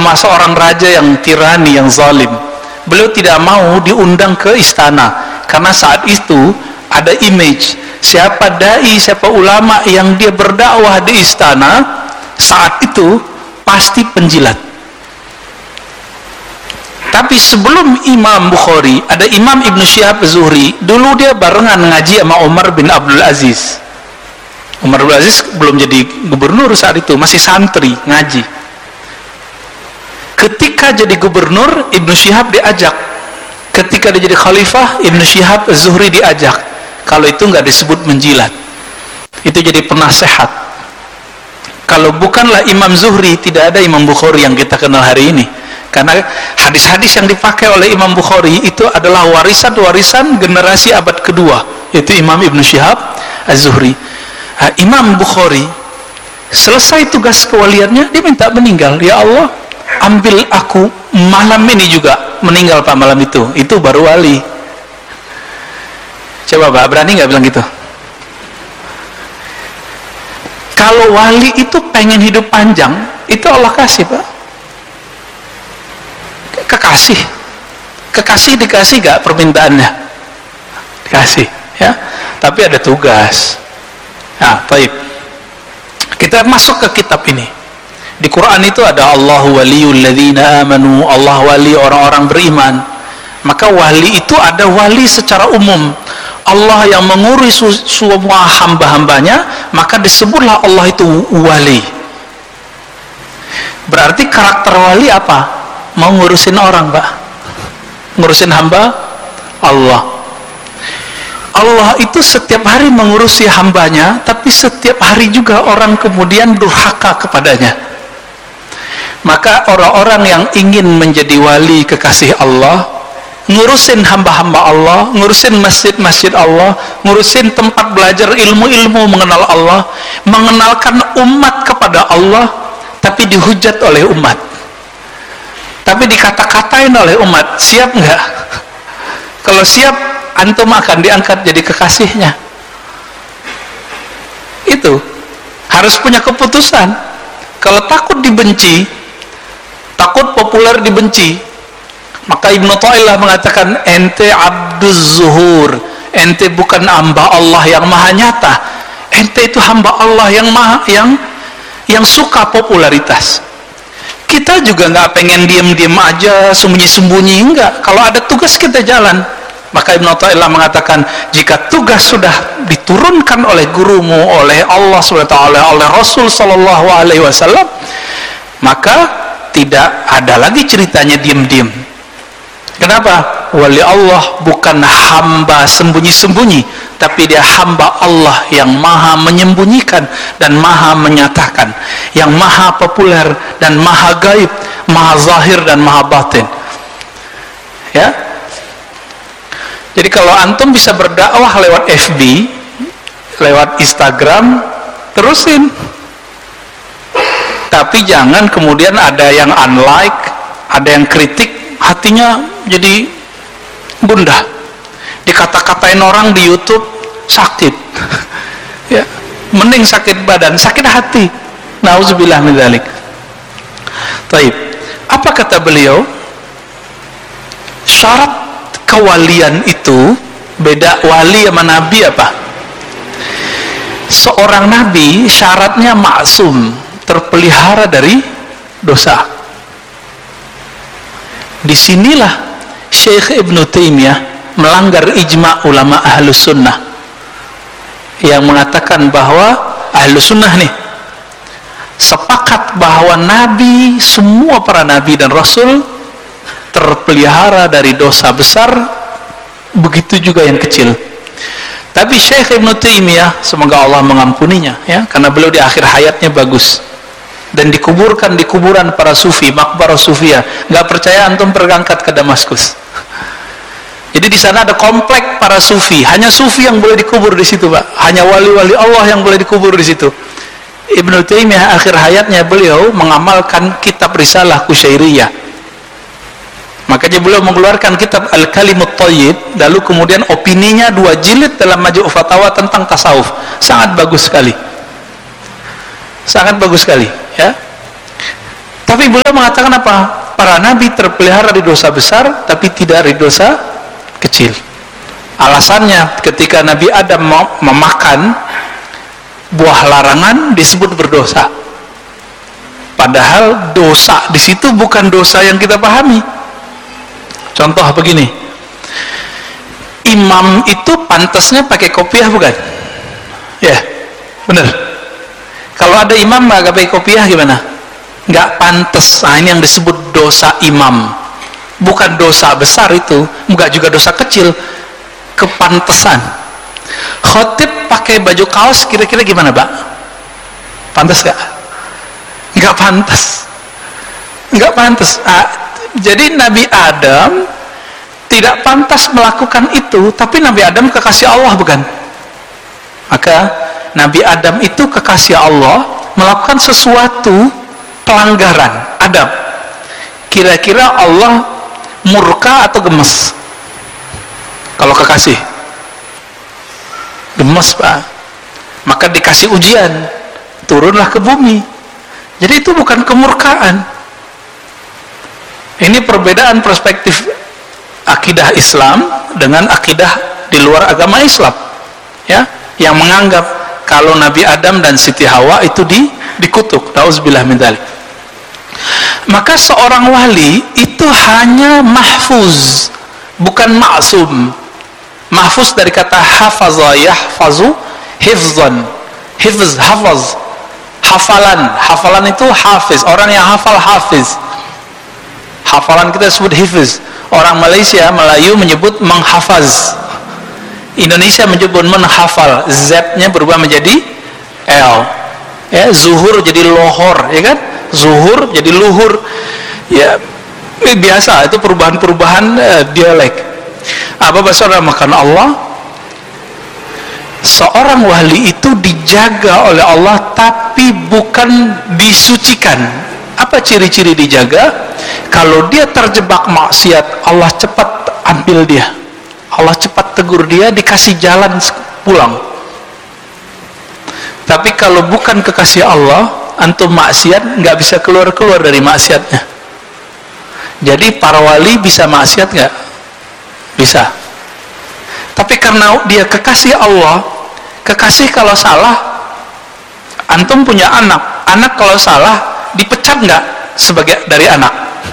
sama seorang raja yang tirani, yang zalim. Beliau tidak mau diundang ke istana karena saat itu ada image siapa dai, siapa ulama yang dia berdakwah di istana saat itu pasti penjilat. Tapi sebelum Imam Bukhari ada Imam Ibn Syihab Az-Zuhri. Dulu dia barengan ngaji sama Umar bin Abdul Aziz. Umar bin Abdul Aziz belum jadi gubernur saat itu, masih santri ngaji. Ketika jadi gubernur, Ibn Syihab diajak. Ketika dia jadi khalifah, Ibn Syihab Az-Zuhri diajak. Kalau itu nggak disebut menjilat, itu jadi penasehat. Kalau bukanlah Imam Zuhri, tidak ada Imam Bukhari yang kita kenal hari ini. Karena hadis-hadis yang dipakai oleh Imam Bukhari itu adalah warisan-warisan generasi abad kedua, yaitu Imam Ibn Syihab Az-Zuhri. Imam Bukhari selesai tugas kewaliannya, dia minta meninggal. Ya Allah, ambil aku malam ini juga. Meninggal Pak malam itu baru wali. Coba Pak, berani nggak bilang gitu? Kalau wali itu pengen hidup panjang, itu Allah kasih Pak. Kekasih dikasih gak permintaannya? Dikasih, ya. Tapi ada tugas. Nah, baik. Kita masuk ke kitab ini. Di Quran itu ada Allahu waliyul ladzina amanu, Allah wali orang-orang beriman. Maka wali itu ada wali secara umum. Allah yang mengurus semua hamba-hambanya, maka disebutlah Allah itu wali. Berarti karakter wali apa? Mau ngurusin orang, Pak. Ngurusin hamba Allah. Allah itu setiap hari mengurusi hambanya, tapi setiap hari juga orang kemudian durhaka kepadanya. Maka orang-orang yang ingin menjadi wali kekasih Allah, ngurusin hamba-hamba Allah, ngurusin masjid-masjid Allah, ngurusin tempat belajar ilmu-ilmu mengenal Allah, mengenalkan umat kepada Allah, tapi dihujat oleh umat, tapi dikata-katain oleh umat. Siap nggak? Kalau siap, antum akan diangkat jadi kekasihnya. Itu harus punya keputusan. Kalau takut dibenci, takut populer dibenci, maka Ibnu Thaillah mengatakan, ente abduz zuhur, ente bukan hamba Allah yang maha nyata, ente itu hamba Allah yang suka popularitas. Kita juga nggak pengen diem-diem aja, sembunyi-sembunyi, enggak. Kalau ada tugas kita jalan. Maka Ibnu Thaillah mengatakan, jika tugas sudah diturunkan oleh gurumu, oleh Allah SWT, oleh Rasul SAW, maka tidak ada lagi ceritanya diem-diem. Kenapa? Wali Allah bukan hamba sembunyi-sembunyi, tapi dia hamba Allah yang maha menyembunyikan dan maha menyatakan, yang maha populer dan maha gaib, maha zahir dan maha batin. Ya. Jadi kalau antum bisa berdakwah lewat FB, lewat Instagram, terusin. Tapi jangan kemudian ada yang unlike, ada yang kritik, hatinya jadi gundah. Dikata-katain orang di YouTube, sakit. Ya, mending sakit badan, sakit hati. Nauzubillah min dzalik. Taib. Apa kata beliau? Syarat kewalian itu beda wali sama nabi apa? Seorang nabi syaratnya maksum, terpelihara dari dosa. Disinilah Syekh Ibn Taimiyah melanggar ijma' ulama ahlus sunnah yang mengatakan bahwa ahlus sunnah nih sepakat bahwa nabi, semua para nabi dan rasul terpelihara dari dosa besar, begitu juga yang kecil. Tapi Syekh Ibn Taimiyah, semoga Allah mengampuninya, ya, karena beliau di akhir hayatnya bagus dan dikuburkan di kuburan para sufi, makbarah sufia. Nggak percaya antum berangkat ke Damaskus. Jadi di sana ada komplek para sufi, hanya sufi yang boleh dikubur di situ, Pak. Hanya wali-wali Allah yang boleh dikubur di situ. Ibn Taimiyah akhir hayatnya beliau mengamalkan kitab Risalah Kusyairiyah. Makanya beliau mengeluarkan kitab Al-Kalimut Thayyib, lalu kemudian opininya 2 jilid dalam Majmu' Fatawa tentang tasawuf. Sangat bagus sekali. Sangat bagus sekali, ya. Tapi beliau mengatakan apa? Para nabi terpelihara di dosa besar tapi tidak di dosa kecil. Alasannya ketika Nabi Adam mau memakan buah larangan disebut berdosa. Padahal dosa di situ bukan dosa yang kita pahami. Contoh begini, imam itu pantasnya pakai kopiah bukan? Ya, benar. Kalau ada imam nggak pakai kopiah gimana? Nggak pantas. Nah, ini yang disebut dosa imam. Bukan dosa besar itu, nggak juga dosa kecil. Kepantesan. Khotib pakai baju kaos kira-kira gimana, Pak? Pantas nggak? Nggak pantas. Nggak pantas. Jadi Nabi Adam tidak pantas melakukan itu, tapi Nabi Adam kekasih Allah bukan? Maka Nabi Adam itu kekasih Allah melakukan sesuatu pelanggaran adab. Kira-kira Allah murka atau gemes? Kalau kekasih gemes, Pak. Maka dikasih ujian, turunlah ke bumi. Jadi itu bukan kemurkaan. Ini perbedaan perspektif akidah Islam dengan akidah di luar agama Islam, ya, yang menganggap kalau Nabi Adam dan Siti Hawa itu dikutuk. Nauzubillah min dzalik. Maka seorang wali itu hanya mahfuz, bukan ma'sum. Mahfuz dari kata hafaza yahfazu hifzan. Hifz, hafaz, hafalan. Hafalan itu hafiz, orang yang hafal hafiz. Hafalan kita sebut hifz. Orang Malaysia, Melayu menyebut menghafaz. Indonesia menyebut menghafal. Z-nya berubah menjadi L. Ya, zuhur jadi lohor, ya kan? Zuhur jadi luhur. Ya, biasa itu perubahan-perubahan dialek. Apa saudara, makan Allah? Seorang wali itu dijaga oleh Allah tapi bukan disucikan. Apa ciri-ciri dijaga? Kalau dia terjebak maksiat, Allah cepat ambil dia. Allah cepat tegur dia, dikasih jalan pulang. Tapi kalau bukan kekasih Allah, antum maksiat, nggak bisa keluar-keluar dari maksiatnya. Jadi para wali bisa maksiat nggak? Bisa. Tapi karena dia kekasih Allah, kekasih kalau salah, antum punya anak, anak kalau salah dipecat nggak sebagai dari anak?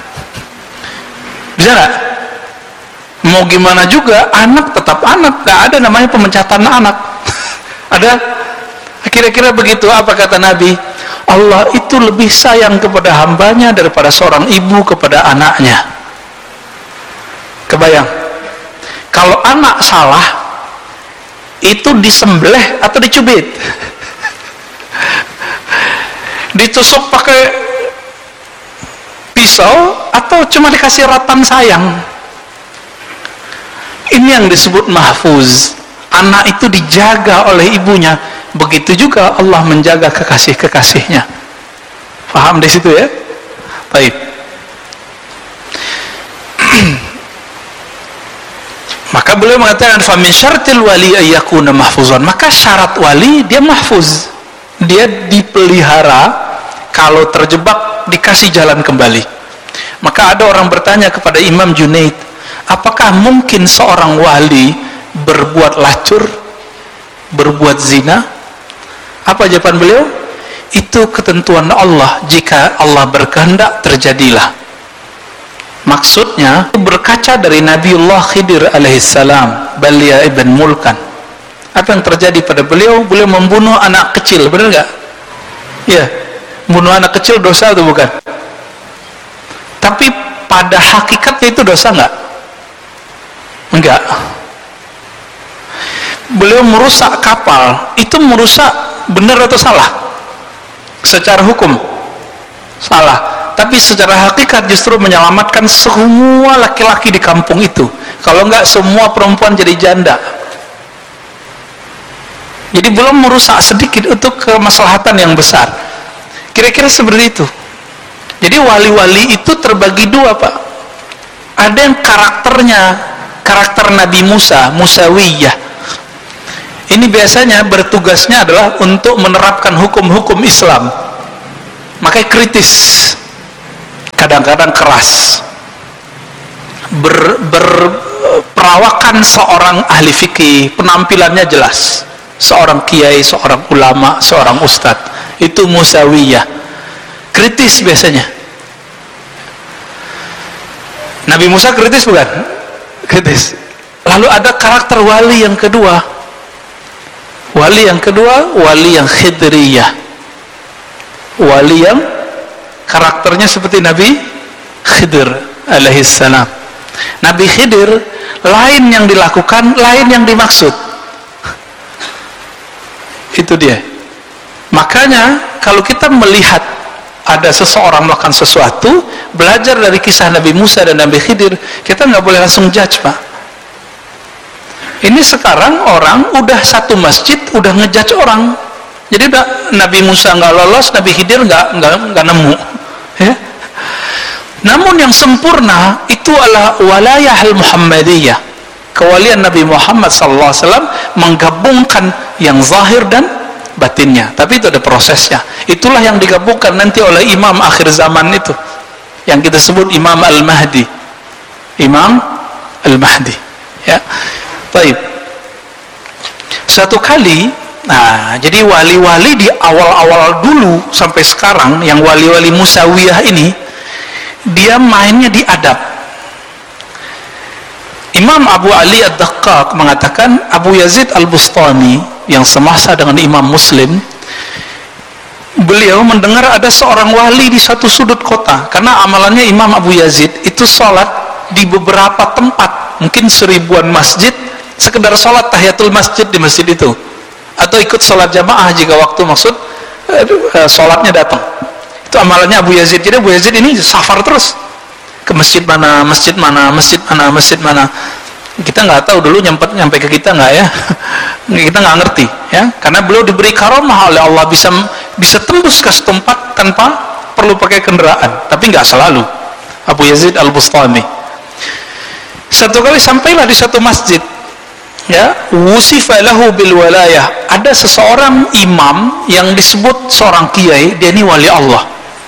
Bisa nggak? Mau gimana juga, anak tetap anak, nggak ada namanya pemecatan anak. Ada? Kira-kira begitu. Apa kata Nabi? Allah itu lebih sayang kepada hambanya daripada seorang ibu kepada anaknya. Kebayang? Kalau anak salah, itu disembelih atau dicubit? Ditusuk pakai pisau atau cuma dikasih ratan sayang? Ini yang disebut mahfuz. Anak itu dijaga oleh ibunya. Begitu juga Allah menjaga kekasih-kekasihnya. Paham di situ ya? Baik. Maka beliau mengatakan fa min syartil wali ayyakuna mahfuzan. Maka syarat wali dia mahfuz. Dia dipelihara, kalau terjebak dikasih jalan kembali. Maka ada orang bertanya kepada Imam Junaid, apakah mungkin seorang wali berbuat lacur, berbuat zina? Apa jawaban beliau? Itu ketentuan Allah, jika Allah berkehendak terjadilah. Maksudnya berkaca dari Nabiullah Khidir alaihissalam, Balia ibn Mulkan. Apa yang terjadi pada beliau? Beliau membunuh anak kecil, benar nggak? Ya, bunuh anak kecil dosa atau bukan? Tapi pada hakikatnya itu dosa nggak? Enggak. Beliau merusak kapal, itu merusak benar atau salah? Secara hukum salah, tapi secara hakikat justru menyelamatkan semua laki-laki di kampung itu. Kalau enggak, semua perempuan jadi janda. Jadi belum merusak sedikit untuk kemaslahatan yang besar. Kira-kira seperti itu. Jadi wali-wali itu terbagi dua, Pak. Ada yang karakternya karakter Nabi Musa, Musawiyah. Ini biasanya bertugasnya adalah untuk menerapkan hukum-hukum Islam. Makanya kritis. kadang-kadang keras, berperawakan seorang ahli fikih, penampilannya jelas, seorang kiai, seorang ulama, seorang ustadz. Itu Musawiyah, kritis biasanya. Nabi Musa kritis bukan? Kritis. Lalu ada karakter wali yang kedua. Wali yang kedua, wali yang khidriyah. Wali yang karakternya seperti Nabi Khidir alaihissalam. Nabi Khidir, lain yang dilakukan, lain yang dimaksud. Itu dia. Makanya kalau kita melihat ada seseorang melakukan sesuatu, belajar dari kisah Nabi Musa dan Nabi Khidir, kita nggak boleh langsung judge, Pak. Ini sekarang orang udah satu masjid udah ngejudge orang. Jadi Nabi Musa nggak lolos, Nabi Khidir nggak nemu. Ya? Namun yang sempurna itu adalah walayah al-Muhammadiyah, kewalian Nabi Muhammad SAW menggabungkan yang zahir dan batinnya. Tapi itu ada prosesnya. Itulah yang digabungkan nanti oleh imam akhir zaman itu, yang kita sebut Imam Al-Mahdi. Imam Al-Mahdi. Ya. Baik. Suatu kali, nah, jadi wali-wali di awal-awal dulu sampai sekarang, yang wali-wali Musawiyah ini, dia mainnya di adab. Imam Abu Ali Ad-Daqqaq mengatakan, Abu Yazid Al-Bustami yang semasa dengan Imam Muslim, beliau mendengar ada seorang wali di satu sudut kota, karena amalannya Imam Abu Yazid itu sholat di beberapa tempat, mungkin 1000-an masjid, sekedar sholat tahiyatul masjid di masjid itu, atau ikut sholat jamaah jika waktu maksud sholatnya datang. Itu amalannya Abu Yazid. Jadi Abu Yazid ini safar terus ke masjid mana, masjid mana, masjid mana, masjid mana. Kita nggak tahu dulu nyampe ke kita nggak ya. Kita nggak ngerti ya, karena beliau diberi karamah oleh Allah, bisa tembus ke setempat tanpa perlu pakai kendaraan. Tapi nggak selalu. Abu Yazid Al-Bustami satu kali sampailah di satu masjid, ya, wusifa lahu bil walayah. Ada seseorang imam yang disebut seorang kiai, dia ini wali Allah.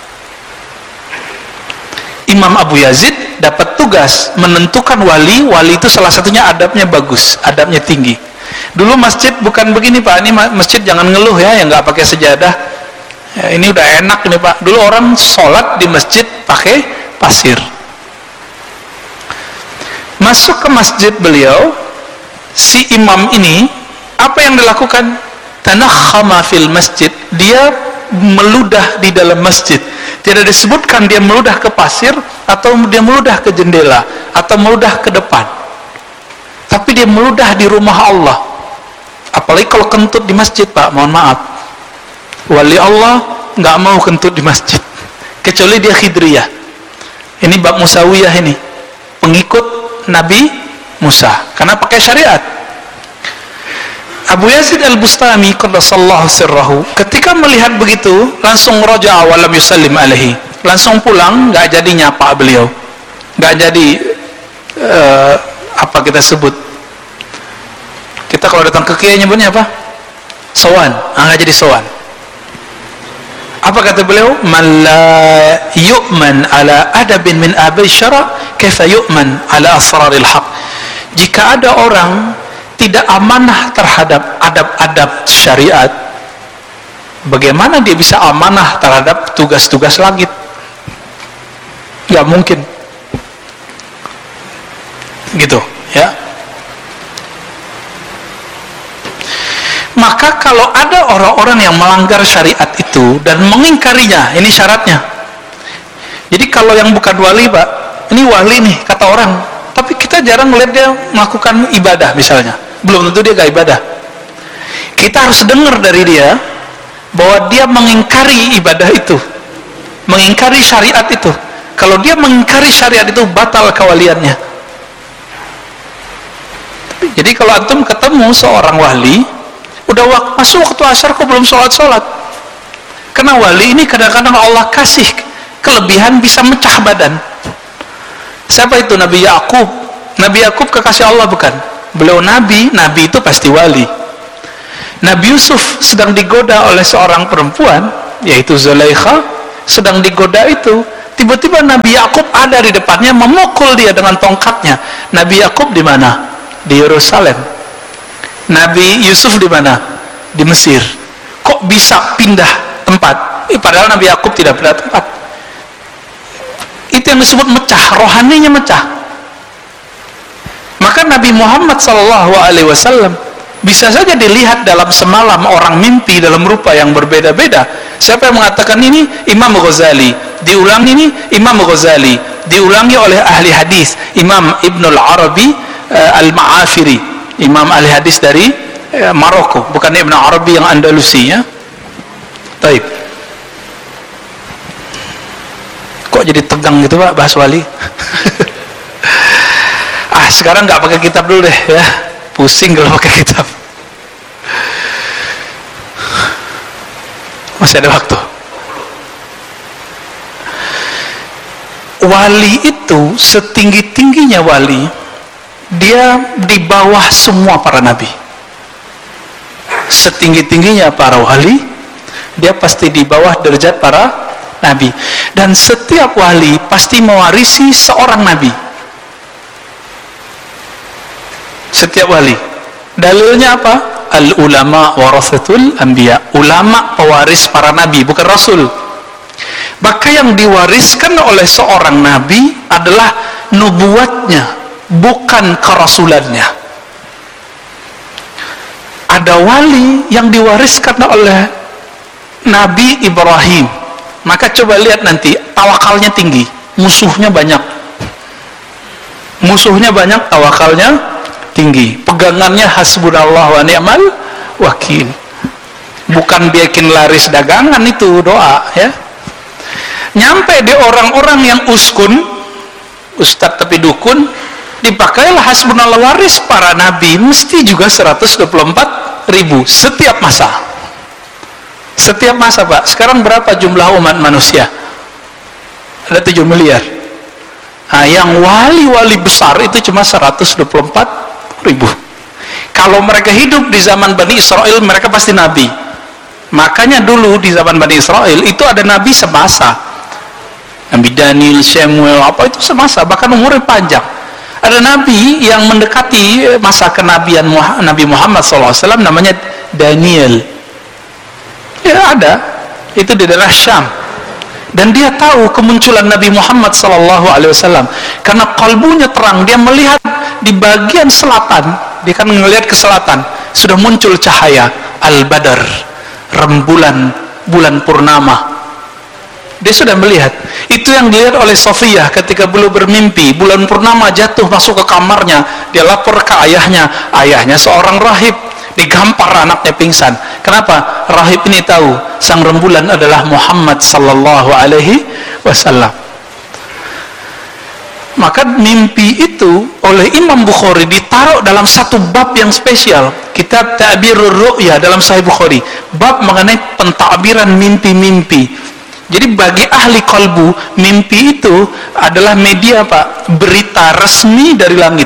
Imam Abu Yazid dapat tugas menentukan wali. Wali itu salah satunya adabnya bagus, adabnya tinggi. Dulu masjid bukan begini, Pak. Ini masjid jangan ngeluh ya, yang nggak pakai sejadah. Ya, ini udah enak nih, Pak. Dulu orang sholat di masjid pakai pasir. Masuk ke masjid beliau, si imam ini, apa yang dilakukan? Tanakhama fil masjid. Dia meludah di dalam masjid. Tidak disebutkan dia meludah ke pasir, atau dia meludah ke jendela, atau meludah ke depan. Tapi dia meludah di rumah Allah. Apalagi kalau kentut di masjid, Pak, mohon maaf. Wali Allah nggak mau kentut di masjid, kecuali dia khidriyah. Ini bab Musawiyah ini, pengikut Nabi Musa, karena pakai syariat. Abu Yazid Al-Bustami qaddasallahu sirrahu, ketika melihat begitu langsung raja'a wa lam yusallim alaihi, langsung pulang, nggak jadi nyapa beliau, nggak jadi apa kita sebut, kita kalau datang ke kiai nyebutnya apa? Sowan. Nggak jadi sowan. Apa kata beliau? Man la yu'man ala adabin min abai syara' kaifa yu'man ala asraril haq. Jika ada orang tidak amanah terhadap adab-adab syariat, bagaimana dia bisa amanah terhadap tugas-tugas langit? Gak mungkin. Gitu, ya. Maka kalau ada orang-orang yang melanggar syariat itu dan mengingkarinya, ini syaratnya. Jadi kalau yang bukan wali, Pak, ini wali nih kata orang, tapi kita jarang melihat dia melakukan ibadah misalnya, belum tentu dia gak ibadah. Kita harus dengar dari dia bahwa dia mengingkari ibadah itu, mengingkari syariat itu. Kalau dia mengingkari syariat itu, batal kewaliannya. Jadi kalau antum ketemu seorang wali, udah masuk waktu asar kok belum sholat. Karena wali ini kadang-kadang Allah kasih kelebihan bisa mecah badan. Siapa itu? Nabi Yakub. Nabi Yakub kekasih Allah bukan? Beliau nabi itu pasti wali. Nabi Yusuf sedang digoda oleh seorang perempuan, yaitu Zulaikha, sedang digoda itu, Tiba-tiba Nabi Yakub ada di depannya, memukul dia dengan tongkatnya. Nabi Yakub di mana? Di Yerusalem. Nabi Yusuf di mana? Di Mesir. Kok bisa pindah tempat? Padahal Nabi Yakub tidak pindah tempat. Itu yang disebut mecah, rohaninya mecah. Maka Nabi Muhammad SAW bisa saja dilihat dalam semalam orang mimpi dalam rupa yang berbeda-beda. Siapa yang mengatakan ini? Imam Ghazali. Diulangi ini Imam Ghazali. Diulangi oleh ahli hadis Imam Ibnul Arabi Al-Ma'afiri, Imam ahli hadis dari Maroko, bukan Ibn Arabi yang Andalusi ya. Taib. Kok jadi tegang gitu Pak bahas wali? Sekarang nggak pakai kitab dulu deh ya, pusing kalau pakai kitab. Masih ada waktu. Wali itu setinggi-tingginya wali, dia di bawah semua para nabi. Setinggi-tingginya para wali, dia pasti di bawah derajat para nabi. Dan setiap wali pasti mewarisi seorang nabi. Setiap wali. Dalilnya apa? Al-ulama warathatul anbiya. Ulama pewaris para nabi, bukan rasul. Maka yang diwariskan oleh seorang nabi adalah nubuatnya, bukan kerasulannya. Ada wali yang diwariskan oleh Nabi Ibrahim. Maka coba lihat nanti, tawakalnya tinggi, musuhnya banyak. Musuhnya banyak, tawakalnya tinggi, pegangannya hasbunallah wa ni'mal wakil. Bukan bikin laris dagangan, itu doa ya. Nyampe di orang-orang yang uskun, ustadz tapi dukun, dipakailah hasbunallah, waris para nabi mesti juga 124.000 setiap masa. Setiap masa Pak. Sekarang berapa jumlah umat manusia? Ada 7 miliar. Nah, yang wali-wali besar itu cuma 124.000. Kalau mereka hidup di zaman Bani Israel, mereka pasti nabi. Makanya dulu di zaman Bani Israel itu ada nabi semasa. Nabi Daniel, Samuel, apa itu semasa, bahkan umurnya panjang. Ada nabi yang mendekati masa kenabian Nabi Muhammad SAW, namanya Daniel. Ya ada, itu di daerah Syam. Dan dia tahu kemunculan Nabi Muhammad SAW karena kalbunya terang. Dia melihat di bagian selatan, dia kan melihat ke selatan, sudah muncul cahaya Al-Badar, rembulan, bulan purnama. Dia sudah melihat. Itu yang dilihat oleh Sofiyah ketika beliau bermimpi, bulan purnama jatuh masuk ke kamarnya. Dia lapor ke ayahnya. Ayahnya seorang rahib, digampar anaknya pingsan. Kenapa? Rahib ini tahu sang rembulan adalah Muhammad sallallahu alaihi wasallam. Maka mimpi itu oleh Imam Bukhari ditaruh dalam satu bab yang spesial, kitab Ta'birur Ru'ya dalam Sahih Bukhari, bab mengenai pentakbiran mimpi-mimpi. Jadi bagi ahli kalbu, mimpi itu adalah media Pak, berita resmi dari langit.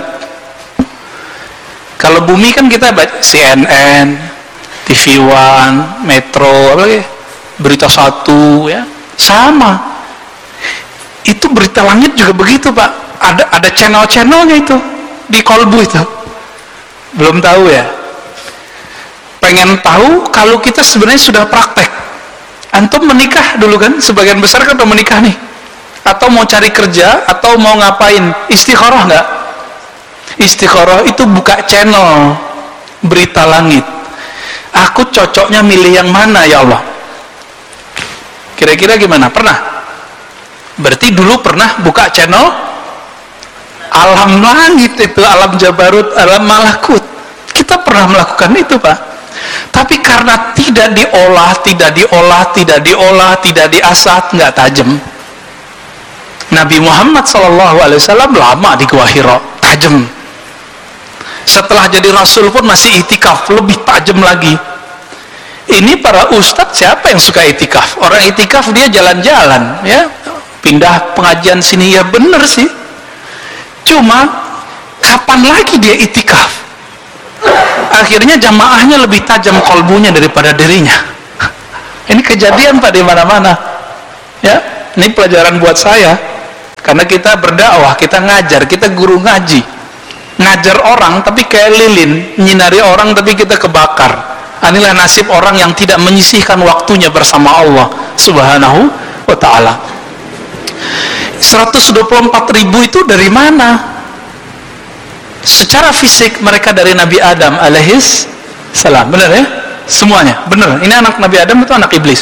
Kalau bumi kan kita baca CNN, TV One, Metro, apa lagi? Berita Satu, ya, sama. Itu berita langit juga begitu Pak. Ada channel-channelnya itu di kalbu itu. Belum tahu ya. Pengen tahu kalau kita sebenarnya sudah praktek. Antum menikah dulu kan, sebagian besar kan udah menikah nih. Atau mau cari kerja, atau mau ngapain? Istikharah nggak? Istikharah itu buka channel berita langit. Aku cocoknya milih yang mana ya Allah? Kira-kira gimana? Pernah? Berarti dulu pernah buka channel alam langit itu, alam Jabarut, alam Malakut. Kita pernah melakukan itu Pak. Tapi karena tidak diolah, tidak diasah, nggak tajam. Nabi Muhammad SAW lama di Gua Hira, tajam. Setelah jadi Rasul pun masih itikaf, lebih tajam lagi. Ini para ustadz siapa yang suka itikaf? Orang itikaf dia jalan-jalan, ya, pindah pengajian sini, ya bener sih. Cuma kapan lagi dia itikaf? Akhirnya jamaahnya lebih tajam kalbunya daripada dirinya. Ini kejadian Pak di mana-mana. Ya, Ini pelajaran buat saya, karena kita berdakwah, kita ngajar, kita guru ngaji, ngajar orang tapi kayak lilin, nyinari orang tapi kita kebakar. Inilah nasib orang yang tidak menyisihkan waktunya bersama Allah Subhanahu wa ta'ala. 124.000 itu dari mana? Secara fisik mereka dari Nabi Adam alaihis salam, benar ya? Semuanya, benar. Ini anak Nabi Adam itu anak iblis.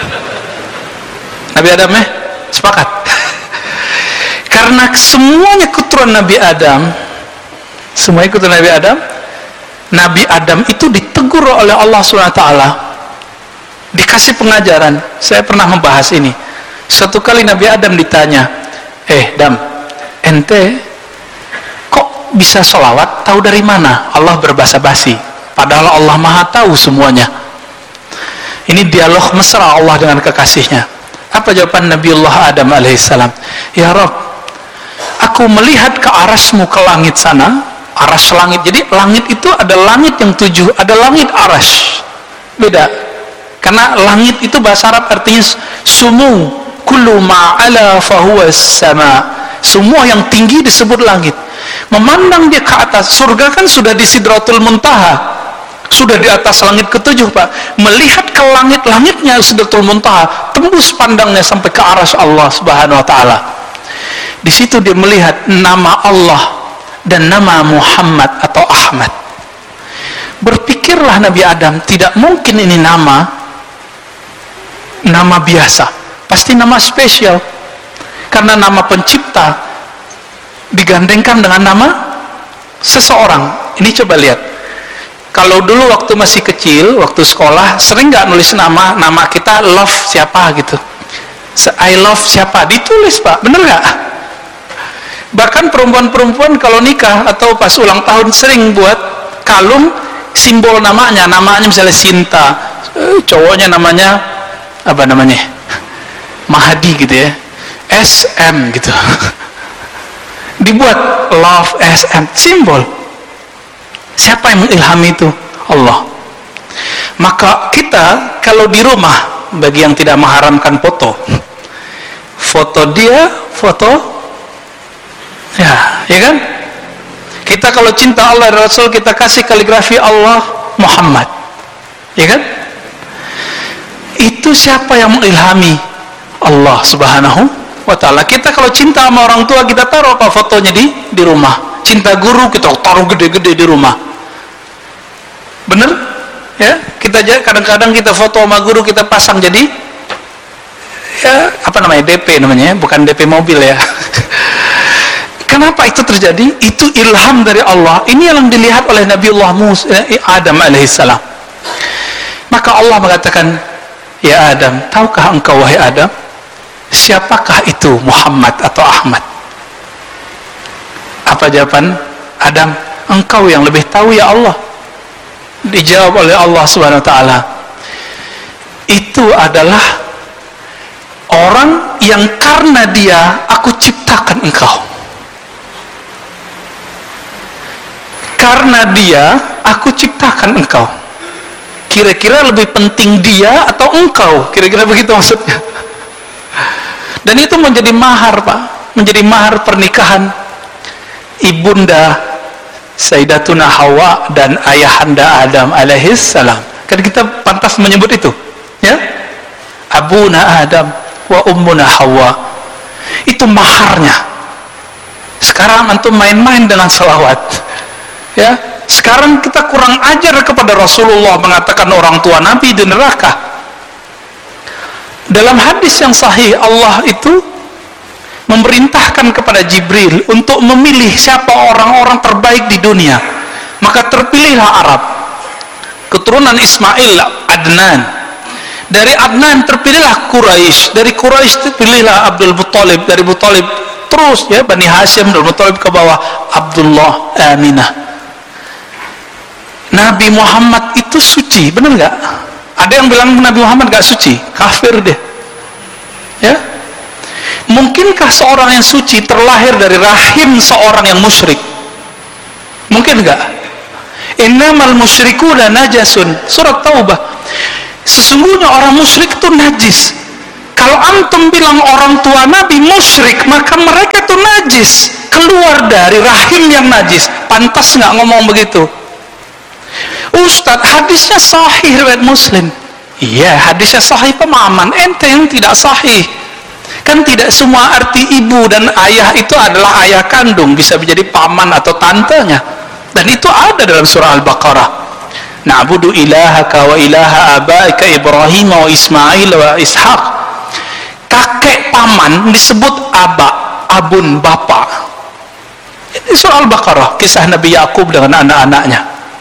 Nabi Adam ya? Sepakat. Karena semuanya keturunan Nabi Adam, semuanya keturunan Nabi Adam, Nabi Adam itu ditegur oleh Allah SWT, dikasih pengajaran. Saya pernah membahas ini. Suatu kali Nabi Adam ditanya, Dam, ente kok bisa sholawat, tahu dari mana? Allah berbahasa basi, padahal Allah maha tahu semuanya. Ini dialog mesra Allah dengan kekasihnya. Apa jawaban Nabiullah Adam alaihissalam? Ya Rabb, aku melihat ke arasmu, ke langit sana, aras langit. Jadi langit itu ada langit yang 7, ada langit aras. Beda. Karena langit itu bahasa Arab artinya sumu, kullu ma'ala fahuwa sama. Semua yang tinggi disebut langit. Memandang dia ke atas, surga kan sudah di Sidratul Muntaha, sudah di atas langit ke-7, Pak. Melihat ke langit-langitnya Sidratul Muntaha, tembus pandangnya sampai ke aras Allah Subhanahu wa ta'ala. Di situ dia melihat nama Allah dan nama Muhammad atau Ahmad. Berpikirlah Nabi Adam, tidak mungkin ini nama biasa, pasti nama spesial, karena nama pencipta digandengkan dengan nama seseorang. Ini coba lihat, kalau dulu waktu masih kecil, waktu sekolah, sering nggak nulis nama kita love siapa gitu, I love siapa, ditulis Pak, bener nggak? Bahkan perempuan-perempuan kalau nikah atau pas ulang tahun sering buat kalung simbol namanya misalnya Sinta, cowoknya namanya apa namanya, Mahadi gitu ya, SM gitu. Dibuat love SM, simbol. Siapa yang mengilhami itu? Allah. Maka kita kalau di rumah, bagi yang tidak mengharamkan foto dia, foto ya kan? Kita kalau cinta Allah dan Rasul, kita kasih kaligrafi Allah Muhammad, ya kan? Itu siapa yang mengilhami? Allah Subhanahu wa ta'ala. Kita kalau cinta sama orang tua, kita taruh apa fotonya di rumah. Cinta guru kita taruh gede-gede di rumah, bener? Ya, kita kadang-kadang kita foto sama guru, kita pasang jadi ya apa namanya, DP namanya, bukan DP mobil ya. Kenapa itu terjadi? Itu ilham dari Allah. Ini yang dilihat oleh Nabiullah Adam alaihissalam. Maka Allah mengatakan, ya Adam, tahukah engkau wahai Adam, siapakah itu Muhammad atau Ahmad? Apa jawaban Adam? Engkau yang lebih tahu ya Allah. Dijawab oleh Allah Subhanahu wa ta'ala, itu adalah orang yang karena dia aku ciptakan engkau. Karena dia aku ciptakan engkau. Kira-kira lebih penting dia atau engkau? Kira-kira begitu maksudnya. Dan itu menjadi mahar, Pak, menjadi mahar pernikahan ibunda Sayyidatuna Hawa dan ayahanda Adam alaihissalam. Kan kita pantas menyebut itu, ya? Abuna Adam wa ummuna Hawa. Itu maharnya. Sekarang antum main-main dengan selawat, ya. Sekarang kita kurang ajar kepada Rasulullah, mengatakan orang tua Nabi di neraka. Dalam hadis yang sahih, Allah itu memerintahkan kepada Jibril untuk memilih siapa orang-orang terbaik di dunia. Maka terpilihlah Arab, keturunan Ismail, Adnan. Dari Adnan terpilihlah Quraisy, dari Quraisy terpilihlah Abdul Muttalib, dari Muttalib terus ya Bani Hashim, Abdul Muttalib ke bawah Abdullah, Aminah. Nabi Muhammad itu suci, benar nggak? Ada yang bilang Nabi Muhammad nggak suci, kafir dia. Ya, mungkinkah seorang yang suci terlahir dari rahim seorang yang musyrik? Mungkin nggak? Innamal musyrikuna najasun, surat Taubah. Sesungguhnya orang musyrik itu najis. Kalau antum bilang orang tua Nabi musyrik, maka mereka itu najis, keluar dari rahim yang najis. Pantas nggak ngomong begitu? Ustadz, hadisnya sahih riwayat Muslim. Iya, hadisnya sahih, pemahaman ente yang tidak sahih. Kan tidak semua arti ibu dan ayah itu adalah ayah kandung, bisa menjadi paman atau tantenya. Dan itu ada dalam surah Al-Baqarah. Na'budu ilahaka wa ilaha abaika Ibrahim wa Ismail wa Ishaq. Kakek paman disebut aba, abun, bapak. Ini surah Al-Baqarah, kisah Nabi Yakub dengan anak-anaknya.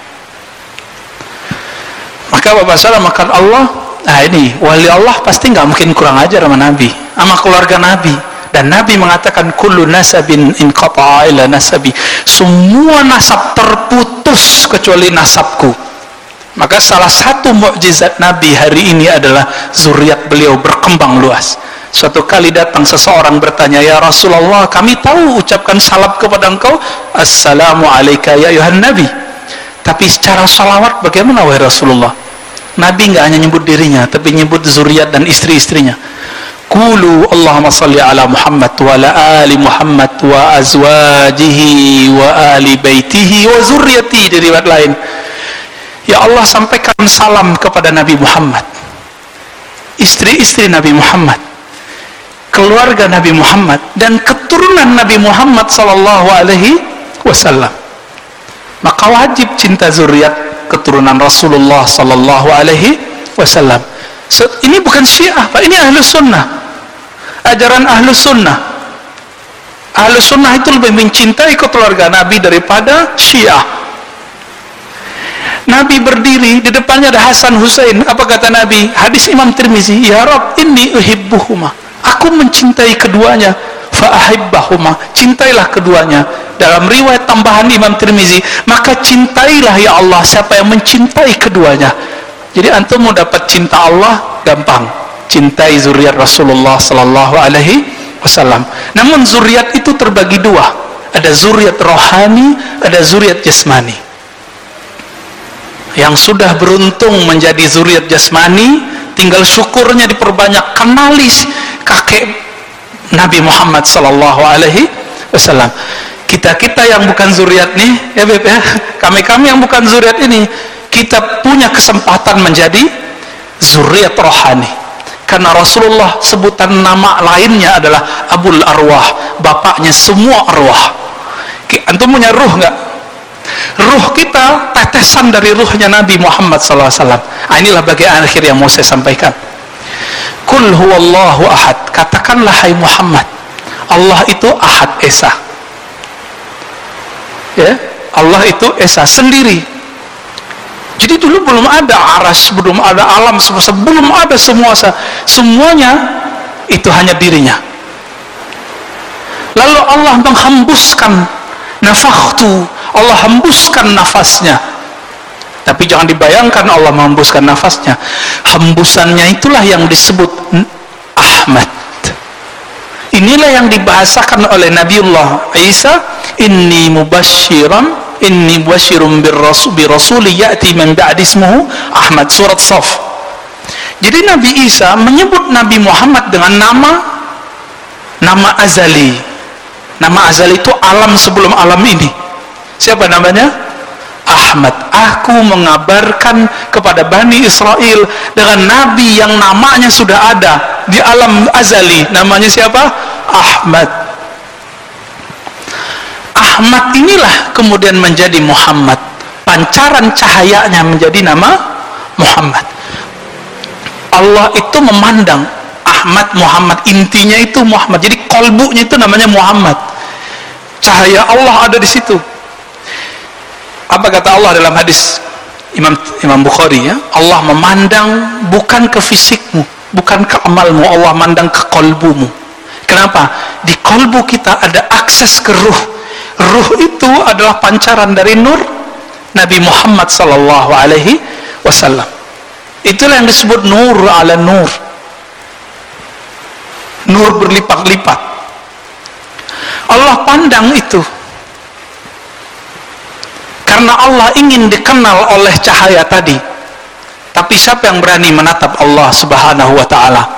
Maka Bapak salah makan Allah. Nah ini wali Allah pasti nggak mungkin kurang ajar sama Nabi, sama keluarga Nabi. Dan Nabi mengatakan kullu nasabin inqata'a ila nasabi. Semua nasab terputus kecuali nasabku. Maka salah satu mukjizat Nabi hari ini adalah zuriat beliau berkembang luas. Suatu kali datang seseorang bertanya, ya Rasulullah, kami tahu ucapkan salam kepada engkau, assalamu alayka ya ayuhan Nabi. Tapi secara salawat bagaimana wahai Rasulullah? Nabi nggak hanya nyebut dirinya, tapi nyebut zuriat dan istri-istrinya. Qulu Allahumma salli ala Muhammad wa ala ali Muhammad wa azwajihi wa ali baitihi wa zurriyatihi. Di riwayat lain, ya Allah sampaikan salam kepada Nabi Muhammad, istri-istri Nabi Muhammad, keluarga Nabi Muhammad, dan keturunan Nabi Muhammad sallallahu alaihi wasallam. Maka wajib cinta zuriat keturunan Rasulullah sallallahu alaihi wasallam. Ini bukan Syiah, Pak. Ini Ahlus Sunnah. Ajaran Ahlus Sunnah. Ahlus Sunnah itu lebih mencintai keluarga Nabi daripada Syiah. Nabi berdiri, di depannya ada Hasan Husain. Apa kata Nabi? Hadis Imam Tirmizi, ya Rabb, inni uhibbuhuma. Aku mencintai keduanya. Fa'ahibbahuma. Cintailah keduanya. Dalam riwayat tambahan Imam Tirmizi, maka cintailah ya Allah siapa yang mencintai keduanya. Jadi antum mau dapat cinta Allah gampang, cintai zuriat Rasulullah sallallahu alaihi wasallam. Namun zuriat itu terbagi dua, ada zuriat rohani, ada zuriat jasmani. Yang sudah beruntung menjadi zuriat jasmani, tinggal syukurnya diperbanyak, kenalis kakek Nabi Muhammad sallallahu alaihi wasallam. Kita yang bukan zuriat nih, ya Beb ya, kami yang bukan zuriat ini, kita punya kesempatan menjadi zuriat rohani. Karena Rasulullah sebutan nama lainnya adalah Abul Arwah, bapaknya semua arwah. Antum punya ruh nggak? Ruh kita tetesan dari ruhnya Nabi Muhammad SAW. Inilah bagian akhir yang mau saya sampaikan. Kul huwallahu ahad. Katakanlah hai Muhammad, Allah itu ahad, esa. Ya, Allah itu esa sendiri. Jadi dulu belum ada aras, belum ada alam semesta, belum ada semuanya itu hanya dirinya. Lalu Allah menghembuskan nafakhtu, Allah hembuskan nafasnya. Tapi jangan dibayangkan Allah menghembuskan nafasnya. Hembusannya itulah yang disebut Ahmad. Inilah yang dibahasakan oleh Nabiullah Isa, inni mubasyirum birrasuli ya'ti min ba'di ismuhu Ahmad, surat Shaf. Jadi Nabi Isa menyebut Nabi Muhammad dengan nama azali. Nama azali itu alam sebelum alam ini. Siapa namanya? Ahmad. Aku mengabarkan kepada Bani Israel dengan Nabi yang namanya sudah ada di alam azali. Namanya siapa? Ahmad. Ahmad inilah kemudian menjadi Muhammad. Pancaran cahayanya menjadi nama Muhammad. Allah itu memandang Ahmad Muhammad, intinya itu Muhammad. Jadi kolbunya itu namanya Muhammad. Cahaya Allah ada di situ. Apa kata Allah dalam hadis Imam Bukhari ya? Allah memandang bukan ke fisikmu, bukan ke amalmu, Allah memandang ke kolbumu. Kenapa? Di kolbu kita ada akses ke ruh. Ruh itu adalah pancaran dari nur Nabi Muhammad sallallahu alaihi wasallam. Itulah yang disebut nur ala nur. Nur berlipat-lipat. Allah pandang itu. Karena Allah ingin dikenal oleh cahaya tadi. Tapi siapa yang berani menatap Allah subhanahu wa ta'ala?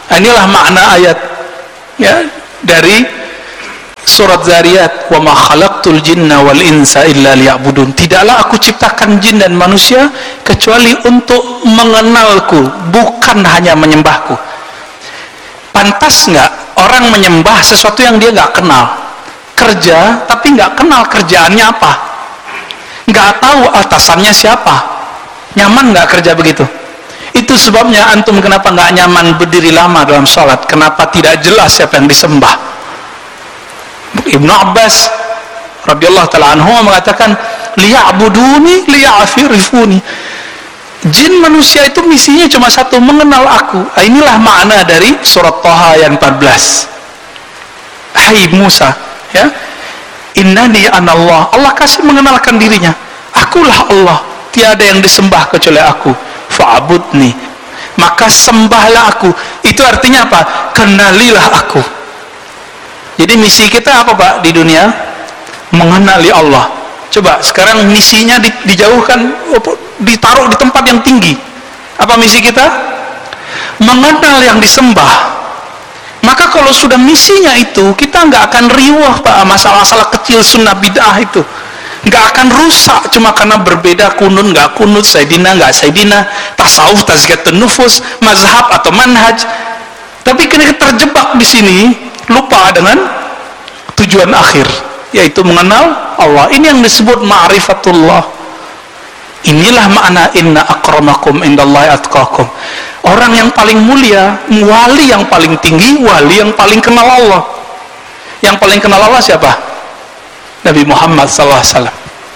Inilah makna ayat ya dari surat Zariyat, wa ma khalaqtul jinna wal insa illa liya'budun. Tidaklah aku ciptakan jin dan manusia kecuali untuk mengenalku, bukan hanya menyembahku. Pantas nggak orang menyembah sesuatu yang dia nggak kenal? Kerja tapi nggak kenal kerjaannya apa, nggak tahu atasannya siapa. Nyaman nggak kerja begitu? Itu sebabnya antum kenapa nggak nyaman berdiri lama dalam sholat, kenapa tidak jelas siapa yang disembah. Ibnu Abbas radhiyallahu ta'ala anhu mengatakan, liya'buduni liya'rifuni. Jin manusia itu misinya cuma satu, mengenal aku. Inilah makna dari surat Thaha ayat 14. Hai Musa, ya, innani anallah. Allah kasih mengenalkan dirinya, akulah Allah, tiada yang disembah kecuali aku. Fa'budni, maka sembahlah aku. Itu artinya apa? Kenalilah aku. Jadi misi kita apa Pak di dunia? Mengenali Allah. Coba sekarang misinya dijauhkan, ditaruh di tempat yang tinggi. Apa misi kita? Mengenal yang disembah. Maka kalau sudah misinya itu, kita nggak akan riwah Pak masalah-masalah kecil sunnah bid'ah itu. Nggak akan rusak cuma karena berbeda kunut nggak kunut, sayyidina nggak sayyidina, tasawuf, tazkiyatun nufus, mazhab atau manhaj. Tapi kena terjebak di sini, lupa dengan tujuan akhir, yaitu mengenal Allah. Ini yang disebut ma'rifatullah. Inilah makna inna akramakum indallahi atqakum. Orang yang paling mulia, wali yang paling tinggi, wali yang paling kenal Allah. Yang paling kenal Allah siapa? Nabi Muhammad SAW.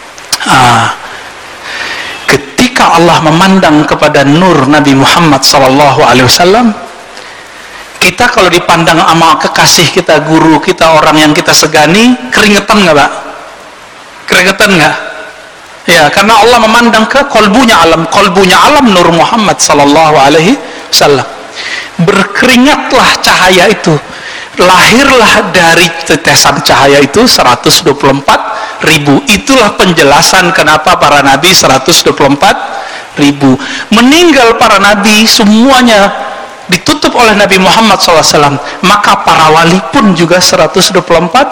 Ketika Allah memandang kepada nur Nabi Muhammad SAW, kita kalau dipandang sama kekasih kita, guru kita, orang yang kita segani, keringetan nggak Pak? Keringetan nggak? Ya, karena Allah memandang ke kolbunya alam nur Muhammad SAW. Berkeringatlah cahaya itu, lahirlah dari tetesan cahaya itu 124.000. Itulah penjelasan kenapa para nabi 124.000. Meninggal para nabi semuanya ditutup oleh Nabi Muhammad SAW, maka para wali pun juga 124.000.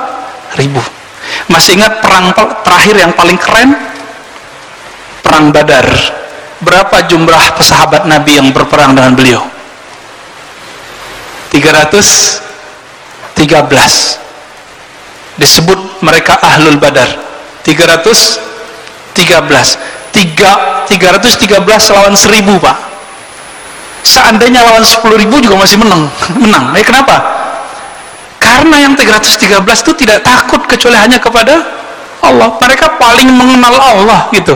Masih ingat perang terakhir yang paling keren? Perang Badar. Berapa jumlah sahabat Nabi yang berperang dengan beliau? 313. Disebut mereka Ahlul Badar. 313 lawan 1000 Pak. Seandainya lawan 10.000 juga masih menang. Kenapa? Karena yang 313 itu tidak takut kecuali hanya kepada Allah. Mereka paling mengenal Allah gitu.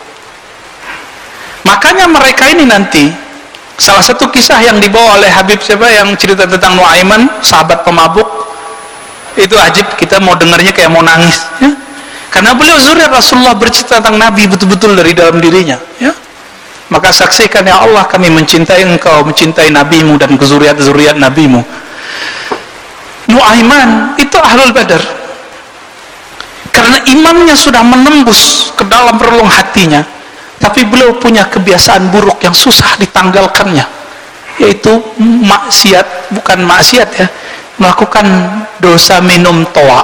Makanya mereka ini nanti, salah satu kisah yang dibawa oleh Habib siapa yang cerita tentang Nuaiman, sahabat pemabuk, itu ajib, kita mau dengarnya kayak mau nangis ya? Karena beliau zuriat Rasulullah, bercerita tentang Nabi betul-betul dari dalam dirinya ya? Maka saksikan ya Allah, kami mencintai engkau, mencintai nabimu dan kezuriat-zuriat nabimu. Nuaiman itu Ahlul Badar, karena imannya sudah menembus ke dalam relung hatinya. Tapi beliau punya kebiasaan buruk yang susah ditanggalkannya, yaitu maksiat, bukan maksiat ya, melakukan dosa minum toa.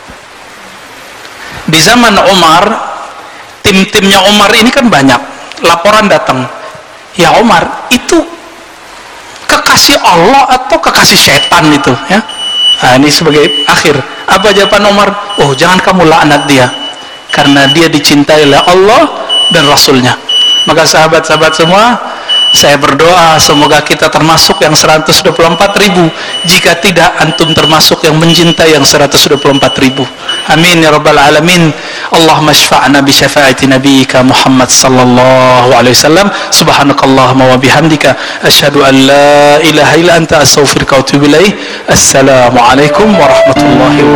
Di zaman Umar, tim-timnya Umar ini kan banyak, laporan datang, ya Umar, itu kekasih Allah atau kekasih setan itu ya? Nah, ini sebagai akhir. Apa jawaban Umar? Oh, jangan kamu laknat dia, karena dia dicintai oleh Allah dan Rasulnya. Maka sahabat-sahabat semua, saya berdoa semoga kita termasuk yang 124.000. Jika tidak, antum termasuk yang mencintai yang 124.000. Amin ya rabbal alamin. Allahumma syfa'na bi syafaati nabiyyika Muhammad sallallahu alaihi wasallam. Subhanakallahumma wa bihamdika asyhadu an la ilaha illa anta astaghfiruka wa atubu ilaik. Assalamualaikum warahmatullahi wabarakatuh.